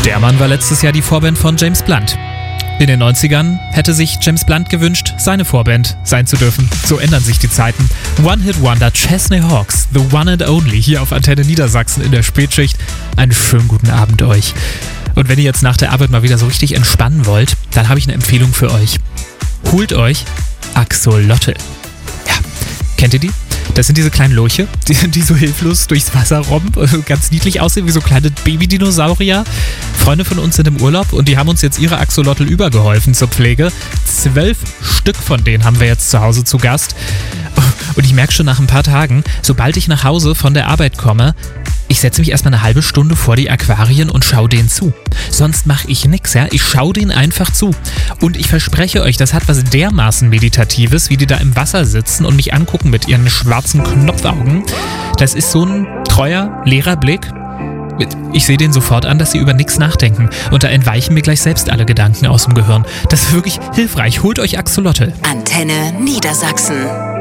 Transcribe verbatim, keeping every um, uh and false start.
Der Mann war letztes Jahr die Vorband von James Blunt. In den neunzigern hätte sich James Blunt gewünscht, seine Vorband sein zu dürfen. So ändern sich die Zeiten. One-Hit-Wonder Chesney Hawkes, the one and only, hier auf Antenne Niedersachsen in der Spätschicht. Einen schönen guten Abend euch. Und wenn ihr jetzt nach der Arbeit mal wieder so richtig entspannen wollt, dann habe ich eine Empfehlung für euch. Holt euch Axolotl. Ja, kennt ihr die? Das sind diese kleinen Lurche, die, die so hilflos durchs Wasser robben, ganz niedlich aussehen wie so kleine Babydinosaurier. Freunde von uns sind im Urlaub und die haben uns jetzt ihre Axolotl übergeholfen zur Pflege. Zwölf Stück von denen haben wir jetzt zu Hause zu Gast. Und ich merke schon nach ein paar Tagen, sobald ich nach Hause von der Arbeit komme, ich setze mich erstmal eine halbe Stunde vor die Aquarien und schaue denen zu. Sonst mache ich nichts, ja. Ich schaue denen einfach zu. Und ich verspreche euch, das hat was dermaßen Meditatives, wie die da im Wasser sitzen und mich angucken mit ihren schwarzen Knopfaugen. Das ist so ein treuer, leerer Blick. Ich sehe denen sofort an, dass sie über nichts nachdenken. Und da entweichen mir gleich selbst alle Gedanken aus dem Gehirn. Das ist wirklich hilfreich. Holt euch Axolotl. Antenne Niedersachsen.